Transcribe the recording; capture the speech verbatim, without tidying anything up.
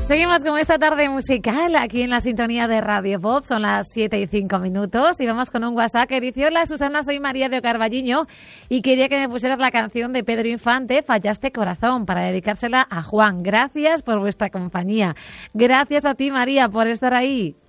Seguimos con esta tarde musical aquí en la sintonía de Radio Voz. Son las siete y cinco minutos y vamos con un WhatsApp que dice: hola Susana, soy María de Ocarballiño y quería que me pusieras la canción de Pedro Infante, Fallaste Corazón, para dedicársela a Juan. Gracias por vuestra compañía. Gracias a ti, María, por estar ahí.